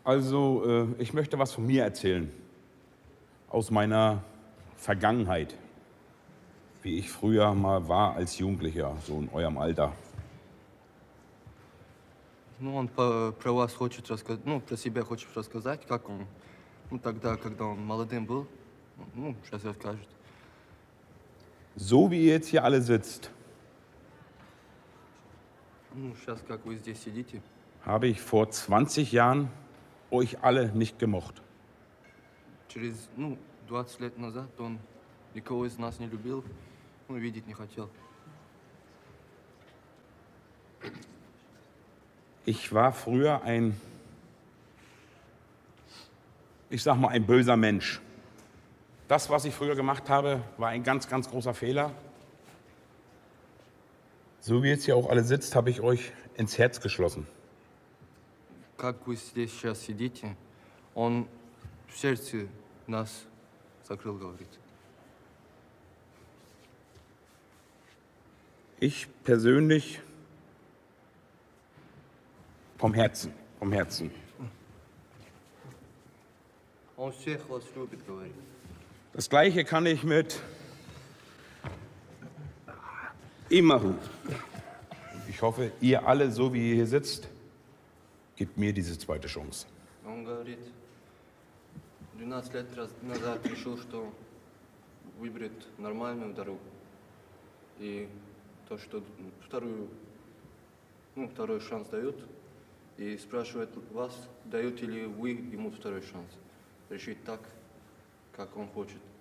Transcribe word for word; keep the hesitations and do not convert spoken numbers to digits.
Also, äh, ich möchte was von mir erzählen. Aus meiner Vergangenheit. Wie ich früher mal war als Jugendlicher, so in eurem Alter. Ну, он по- про вас хочет рассказать, ну, про себя хочет рассказать, как он, ну, тогда, когда он молодым был, ну, сейчас расскажет. So wie ihr jetzt hier alle sitzt, Ну, сейчас, как вы здесь сидите, habe ich vor zwanzig Jahren euch alle nicht gemocht. через, ну, двадцать лет назад он никого из нас не любил, ну, видеть не хотел. Ich war früher ein, ich sag mal, ein böser Mensch. Das, was ich früher gemacht habe, war ein ganz, ganz großer Fehler. So wie jetzt hier auch alle sitzt, habe ich euch ins Herz geschlossen. Как вы здесь сейчас сидите, он в сердце нас закрыл, говорит. Ich persönlich vom Herzen, vom Herzen. Он всех вас любит, говорит. Das Gleiche kann ich mit ihm machen. Ich hoffe, ihr alle, so wie ihr hier sitzt, gebt mir diese zweite Chance. Он говорит, двенадцать лет раз- назад решил, что выберет нормальную дорогу. И то, что вторую, ну, второй шанс дают, и спрашивает вас, даете ли вы ему второй шанс решить так, как он хочет.